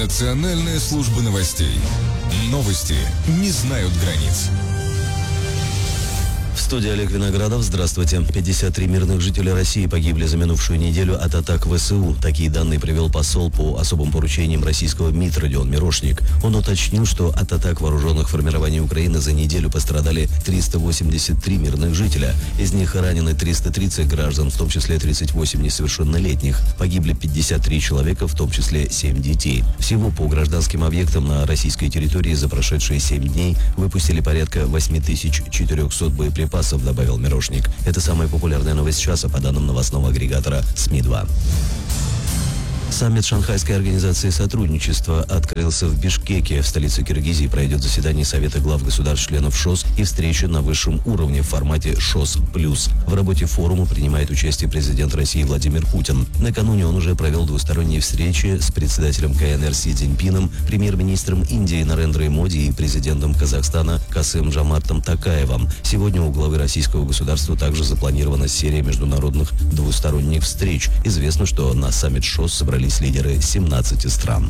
Национальная служба новостей. Новости не знают границ. В студии Олег Виноградов. Здравствуйте. 53 мирных жителя России погибли за минувшую неделю от атак ВСУ. Такие данные привел посол по особым поручениям российского МИД Родион Мирошник. Он уточнил, что от атак вооруженных формирований Украины за неделю пострадали 383 мирных жителя. Из них ранены 330 граждан, в том числе 38 несовершеннолетних. Погибли 53 человека, в том числе 7 детей. Всего по гражданским объектам на российской территории за прошедшие 7 дней выпустили порядка 8400 боеприпасов, добавил Мирошник. Это самая популярная новость часа по данным новостного агрегатора СМИ-2. Саммит Шанхайской организации сотрудничества открылся в Бишкеке. В столице Киргизии пройдет заседание Совета глав государств-членов ШОС и встреча на высшем уровне в формате ШОС+. В работе форума принимает участие президент России Владимир Путин. Накануне он уже провел двусторонние встречи с председателем КНР Си Цзиньпином, премьер-министром Индии Нарендрой Моди и президентом Казахстана Касым-Жомартом Токаевым. Сегодня у главы российского государства также запланирована серия международных двусторонних встреч. Известно, что на саммит ШОС собрались лидеры 17 стран.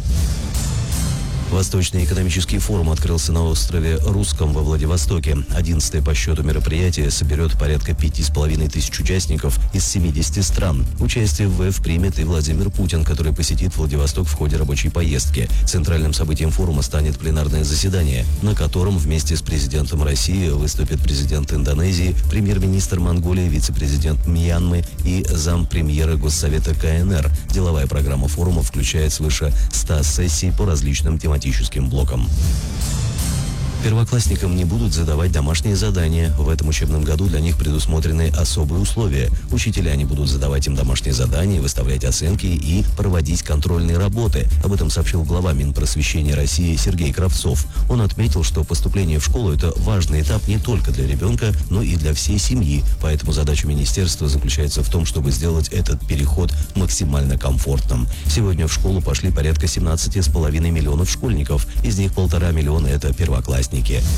Восточный экономический форум открылся на острове Русском во Владивостоке. 11-е по счету мероприятие соберет порядка 5500 участников из 70 стран. Участие в ВЭФ примет и Владимир Путин, который посетит Владивосток в ходе рабочей поездки. Центральным событием форума станет пленарное заседание, на котором вместе с президентом России выступит президент Индонезии, премьер-министр Монголии, вице-президент Мьянмы и зампремьера Госсовета КНР. Деловая программа форума включает свыше 100 сессий по различным тематическим блокам. Первоклассникам не будут задавать домашние задания. В этом учебном году для них предусмотрены особые условия. Учителя не будут задавать им домашние задания, выставлять оценки и проводить контрольные работы. Об этом сообщил глава Минпросвещения России Сергей Кравцов. Он отметил, что поступление в школу – это важный этап не только для ребенка, но и для всей семьи. Поэтому задача министерства заключается в том, чтобы сделать этот переход максимально комфортным. Сегодня в школу пошли порядка 17,5 миллионов школьников. Из них 1,5 миллиона – это первоклассники.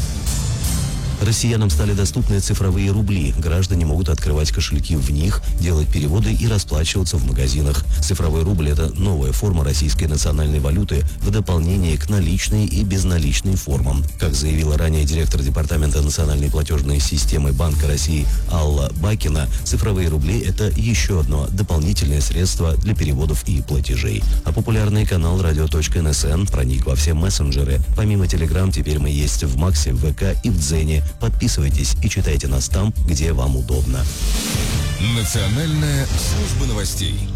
Россиянам стали доступны цифровые рубли. Граждане могут открывать кошельки в них, делать переводы и расплачиваться в магазинах. Цифровой рубль – это новая форма российской национальной валюты в дополнение к наличной и безналичной формам. Как заявила ранее директор Департамента национальной платежной системы Банка России Алла Бакина, цифровые рубли – это еще одно дополнительное средство для переводов и платежей. А популярный канал radio.nsn проник во все мессенджеры. Помимо Telegram, теперь мы есть в Максе, в ВК и в Дзене. Подписывайтесь и читайте нас там, где вам удобно. Национальная служба новостей.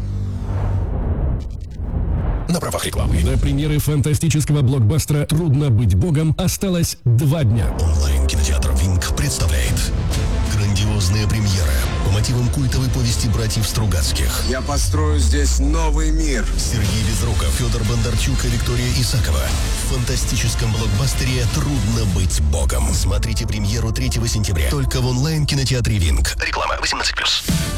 На правах рекламы. До премьеры фантастического блокбастера «Трудно быть богом» осталось 2 дня. Онлайн-кинотеатр «Винг» представляет грандиозная премьера по мотивам культовой повести братьев Стругацких. Я построю здесь новый мир. Сергей Безруков, Федор Бондарчук и Виктория Исакова. В фантастическом блокбастере «Трудно быть богом». Смотрите премьеру 3 сентября. Только в онлайн-кинотеатре «Винг». Реклама 18+.